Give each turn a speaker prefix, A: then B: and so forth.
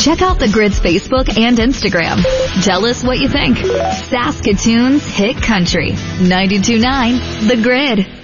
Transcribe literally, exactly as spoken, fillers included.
A: Check out The Grid's Facebook and Instagram. Tell us what you think. Saskatoon's Hit Country. ninety-two point nine The Grid.